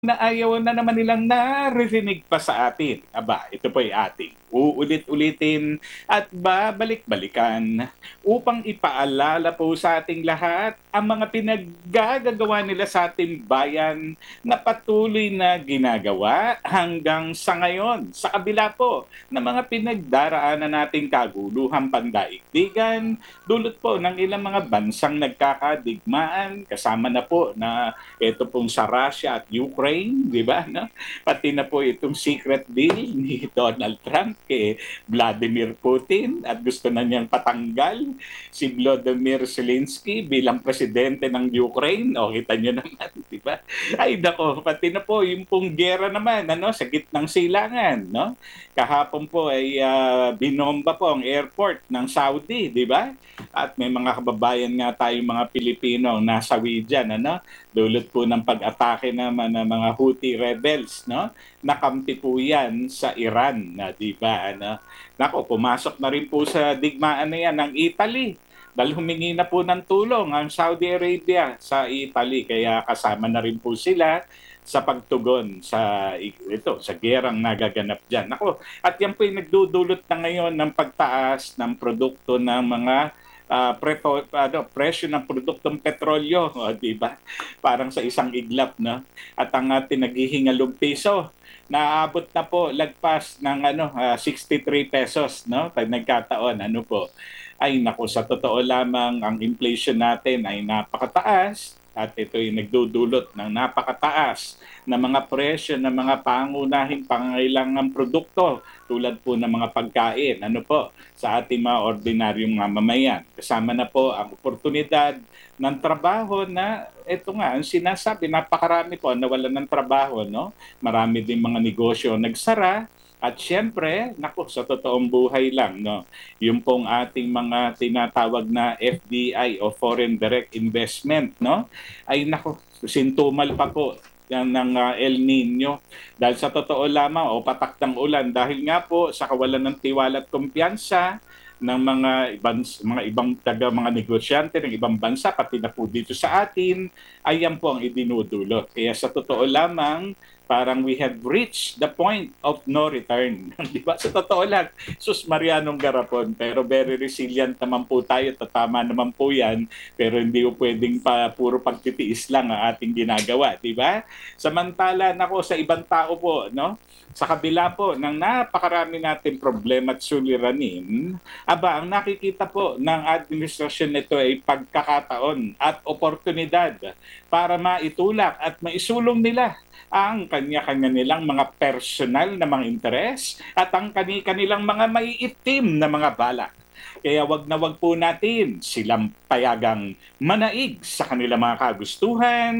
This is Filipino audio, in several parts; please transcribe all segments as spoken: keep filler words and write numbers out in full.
na ayaw na naman nilang naririnig pa sa atin. Aba, ito po ay ating uulit-ulitin at babalik-balikan upang ipaalala po sa ating lahat ang mga pinaggagawa nila sa ating bayan na patuloy na ginagawa hanggang sa ngayon. Sa kabila po ng mga pinagdaraanan nating kaguluhang pandaigdigan, dulot po ng ilang mga bansang nagkakadigmaan, kasama na po na ito pong sa Russia at Ukraine, di ba? No? Pati na po itong secret deal ni Donald Trump kay Vladimir Putin at gusto na niyang patanggal si Volodymyr Zelensky bilang presidente ng Ukraine. O, kita niyo naman, di ba? Ay, nako, pati na po yung pong gera naman, ano, sa gitnang silangan, no? Kahapon po ay uh, binomba po ang airport ng Saudi, di ba? At may mga kababayan nga tayong mga Pilipino nasawi dyan, ano? Dulot po ng pag-atake naman ng mga Houthi rebels, no? Nakampi po yan sa Iran, na di ba? Ano? Nako, pumasok na rin po sa digmaan na yan ng Italy. Dahil humingi na po ng tulong ang Saudi Arabia sa Italy. Kaya kasama na rin po sila sa pagtugon sa ito sa gerang nagaganap diyan. Nako, at yan po yung nagdudulot na ngayon ng pagtaas ng produkto ng mga uh, preto, ano, presyo ng produktong petrolyo, o, di ba? Parang sa isang iglap, no? At ang ating naghihingalong piso naabot na po lagpas ng ano uh, sixty-three pesos, no? Pag nagkataon, ano po? Ay nako, sa totoo lamang ang inflation natin ay napakataas at ito ay nagdudulot ng napakataas na mga presyo ng mga pangunahing pangangailangang produkto tulad po ng mga pagkain, ano po, sa ating mga ordinaryong mamamayan. Kasama na po ang oportunidad ng trabaho na ito nga, ang sinasabi, napakarami po nawalan ng trabaho, no? Marami din mga negosyo nagsara. At syempre, naku, sa totoong buhay lang, no, yung pong ating mga tinatawag na F D I o Foreign Direct Investment, no, ay naku, sintumal pa po yan ng uh, El Nino. Dahil sa totoo lamang, o patak ng ulan, dahil nga po sa kawalan ng tiwala at kumpiyansa ng mga ibang mga ibang taga mga negosyante ng ibang bansa pati na po dito sa atin, ay yan po ang idinudulot. Kaya sa totoo lamang, parang we have reached the point of no return. Di ba? Sa totoo lang, sus Marianong Garapon, pero very resilient naman po tayo, tatama naman po yan, pero hindi po pwedeng pa puro pagtitiis lang ang ating ginagawa, di ba? Samantala, nako, sa ibang tao po, no? Sa kabila po ng napakarami nating problema at suliranin, aba, ang nakikita po ng administrasyon nito ay pagkakataon at oportunidad para maitulak at maisulong nila ang kanya-kanya nilang mga personal na mga interes at ang kani-kanilang mga maiitim na mga balak. Kaya wag na wag po natin silang payagang manaig sa kanilang mga kagustuhan,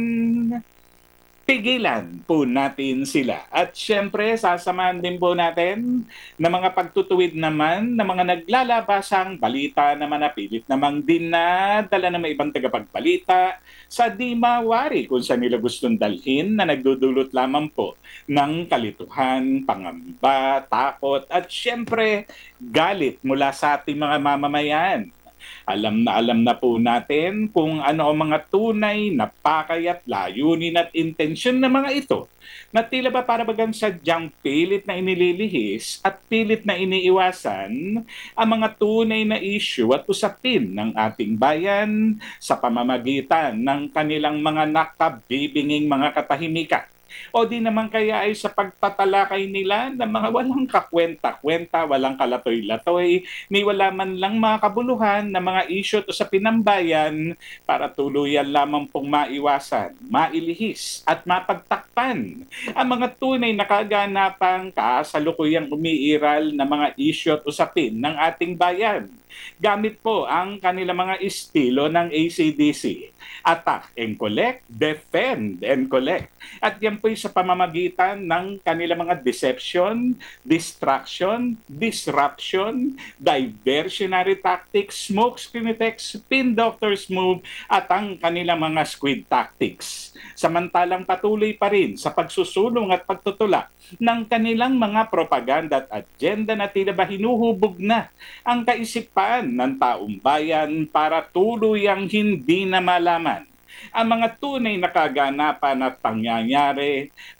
pigilan po natin sila. At syempre, sasamahan din po natin na mga pagtutuwid naman ng mga naglalabasang balita na manapilit namang dinadala ng may ibang tagapagbalita sa di mawari kung saan nila gustong dalhin na nagdudulot lamang po ng kalituhan, pangamba, takot at syempre galit mula sa ating mga mamamayan. Alam na alam na po natin kung ano ang mga tunay na pakay at layunin at intensyon ng mga ito na tila ba para bagang sadyang pilit na inililihis at pilit na iniiwasan ang mga tunay na issue at usapin ng ating bayan sa pamamagitan ng kanilang mga nakabibinging mga katahimikan. O di naman kaya ay sa pagtatalakay nila ng mga walang kakwenta-kwenta, walang kalatoy-latoy, ni wala man lang mga kabuluhan na mga issue to sa pinambayan para tuluyan lamang pong maiwasan, mailihis at mapagtakpan ang mga tunay na kaganapang kasalukuyang umiiral na mga issue at usapin ng ating bayan. Gamit po ang kanilang mga estilo ng A C D C. Attack and collect, defend and collect. At yan po sa pamamagitan ng kanilang mga deception, distraction, disruption, diversionary tactics, smoke screen attacks, spin doctor's move, at ang kanilang mga squid tactics. Samantalang patuloy pa rin sa pagsusulong at pagtutulak ng kanilang mga propaganda at agenda na tila ba hinuhubog na ang kaisipan ng taong bayan para tuluyang hindi na malaman ang mga tunay na kaganapan at pangyayari